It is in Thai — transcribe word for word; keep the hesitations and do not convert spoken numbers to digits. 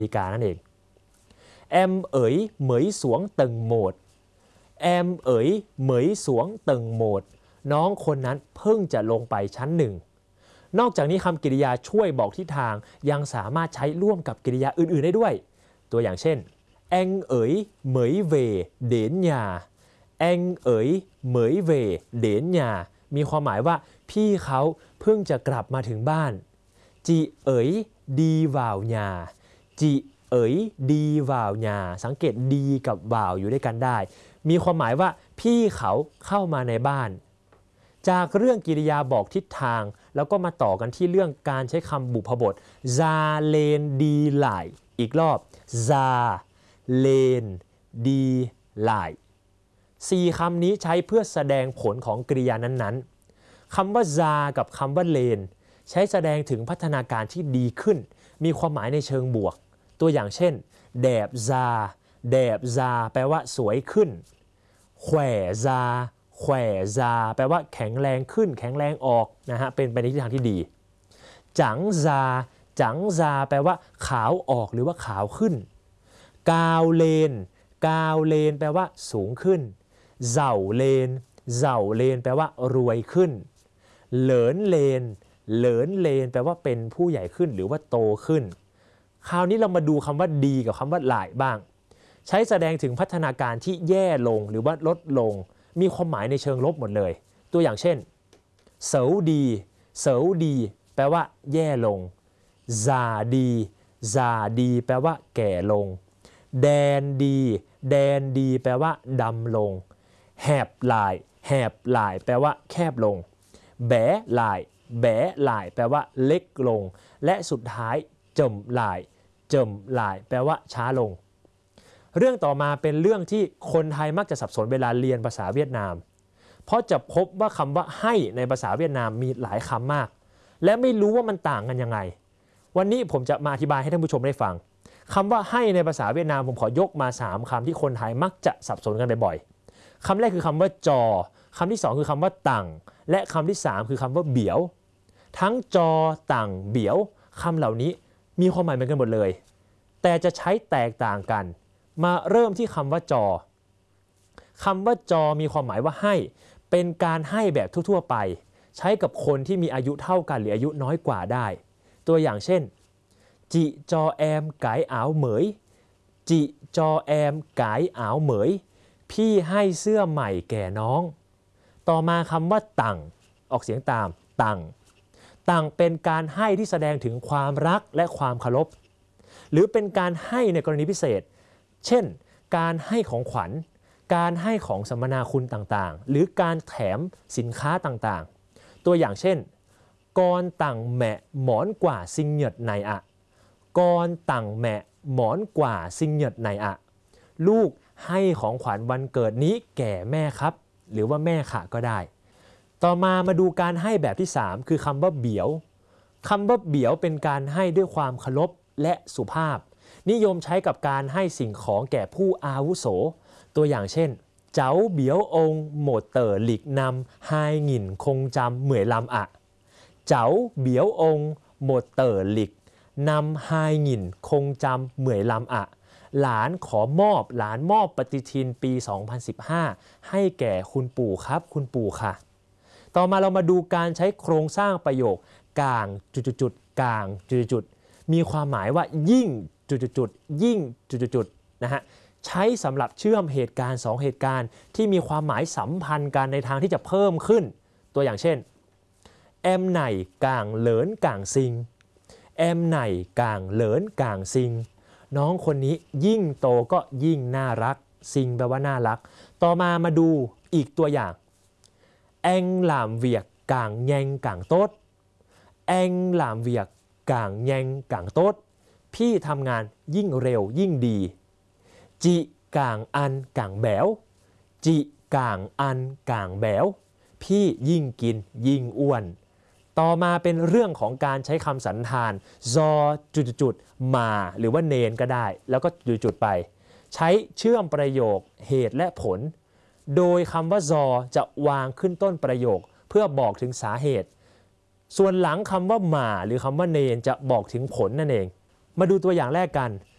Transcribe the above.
ดีกานั่นเองแอมเอ๋ยเหมยสวงเติงโหมดแอมเอ๋ยเหมยสวงเติงโหมดน้องคนนั้นเพิ่งจะลงไปชั้นหนึ่งนอกจากนี้คำกริยาช่วยบอกทิศทางยังสามารถใช้ร่วมกับกริยาอื่นๆได้ด้วยตัวอย่างเช่นแองเอ๋ยเหมยเวเดนยาแองเอ๋ยเหมยเวเดนยามีความหมายว่าพี่เขาเพิ่งจะกลับมาถึงบ้านจีเอ๋ยดีว่าวยาจีเอ๋ยดีว่าวยาสังเกตดีกับว่าวอยู่ด้วยกันได้มีความหมายว่าพี่เขาเข้ามาในบ้านจากเรื่องกริยาบอกทิศทางแล้วก็มาต่อกันที่เรื่องการใช้คำบุพบทซาเลนดีหลายอีกรอบซาเลนดีหลายสี่คำนี้ใช้เพื่อแสดงผลของกริยานั้นๆคำว่าซากับคำว่าเลนใช้แสดงถึงพัฒนาการที่ดีขึ้นมีความหมายในเชิงบวกตัวอย่างเช่นแดบซาแดบซาแปลว่าสวยขึ้นแขว่ซาแขว่ซาแปลว่าแข็งแรงขึ้นแข็งแรงออกนะฮะเป็นไปในทิศทางที่ดีจังซาจังซาแปลว่าขาวออกหรือว่าขาวขึ้นกาวเลนกาวเลนแปลว่าสูงขึ้นเจ่าเลนเจ่าเลนแปลว่ารวยขึ้นเหลินเลนเหลินเลนแปลว่าเป็นผู้ใหญ่ขึ้นหรือว่าโตขึ้นคราวนี้เรามาดูคำว่าดีกับคำว่าหลายบ้างใช้แสดงถึงพัฒนาการที่แย่ลงหรือว่าลดลงมีความหมายในเชิงลบหมดเลยตัวอย่างเช่นเสาดีเสาดีแปลว่าแย่ลงซาดีซาดีแปลว่าแก่ลงแดนดีแดนดีแปลว่าดำลงแหบหลายแหบหลายแปลว่าแคบลงแบ๋หลายแบ๋หลายแปลว่าเล็กลงและสุดท้ายจมหลายจมหลายแปลว่าช้าลงเรื่องต่อมาเป็นเรื่องที่คนไทยมักจะสับสนเวลาเรียนภาษาเวียดนามเพราะจะพบว่าคำว่าให้ในภาษาเวียดนามมีหลายคำมากและไม่รู้ว่ามันต่างกันยังไงวันนี้ผมจะมาอธิบายให้ท่านผู้ชมได้ฟังคำว่าให้ในภาษาเวียดนามผมขอยกมาสามคำที่คนไทยมักจะสับสนกันบ่อยๆคำแรกคือคำว่าจอคำที่สองคือคำว่าตังและคำที่สามคือคำว่าเบียวทั้งจอตังเบียวคำเหล่านี้มีความหมายเหมือนกันหมดเลยแต่จะใช้แตกต่างกันมาเริ่มที่คำว่าจอคำว่าจอมีความหมายว่าให้เป็นการให้แบบทั่วๆไปใช้กับคนที่มีอายุเท่ากันหรืออายุน้อยกว่าได้ตัวอย่างเช่นจิจอแอมไก่อาวเหมยจิจอแอมไก่อาวเหมยพี่ให้เสื้อใหม่แก่น้องต่อมาคำว่าตังออกเสียงตามตังตังเป็นการให้ที่แสดงถึงความรักและความเคารพหรือเป็นการให้ในกรณีพิเศษเช่นการให้ของขวัญการให้ของสัมมนาคุณต่างๆหรือการแถมสินค้าต่างๆตัวอย่างเช่นกอนตังแหมะหมอนกว่าซิงเหยดในอะกอนตังแหมะหมอนกว่าซิงเหยดในอะลูกให้ของขวัญวันเกิดนี้แก่แม่ครับหรือว่าแม่ค่ะก็ได้ต่อมามาดูการให้แบบที่สามคือคำว่าเบียวคำว่าเบียวเป็นการให้ด้วยความเคารพและสุภาพนิยมใช้กับการให้สิ่งของแก่ผู้อาวุโสตัวอย่างเช่นเจ้าเบียวองค์โหมดเตอร์หลิกนำไฮหงินคงจำเหมยลำอะเจ้าเบียวองค์โหมดเตอร์หลิกนำไฮหงินคงจำเหมยลำอะหลานขอมอบหลานมอบปฏิทินปีสองพันสิบห้าให้แก่คุณปู่ครับคุณปู่ค่ะต่อมาเรามาดูการใช้โครงสร้างประโยคกลางจุดๆกลางจุดๆมีความหมายว่ายิ่งจุดๆยิ่งจุดๆนะฮะใช้สำหรับเชื่อมเหตุการณ์สองเหตุการณ์ที่มีความหมายสัมพันธ์กันในทางที่จะเพิ่มขึ้นตัวอย่างเช่นแอมไหนกลางเหลินกลางซิงแอมไหนกลางเหลินกลางซิงน้องคนนี้ยิ่งโตก็ยิ่งน่ารักซิงแปลว่าน่ารักต่อมามาดูอีกตัวอย่างแองหลามเวียกกลางแยงกลางโต๊ดแองหลามเวียกกลางแยงกลางโต๊ดพี่ทำงานยิ่งเร็วยิ่งดีจิกลางอันกลางแบวจิกลางอันกลางแบวพี่ยิ่งกินยิ่งอ้วนต่อมาเป็นเรื่องของการใช้คำสันธานซอจุดๆมาหรือว่าเนนก็ได้แล้วก็จุดๆไปใช้เชื่อมประโยคเหตุและผลโดยคำว่าซอจะวางขึ้นต้นประโยคเพื่อบอกถึงสาเหตุส่วนหลังคำว่ามาหรือคำว่าเนนจะบอกถึงผลนั่นเองมาดูตัวอย่างแรกกัน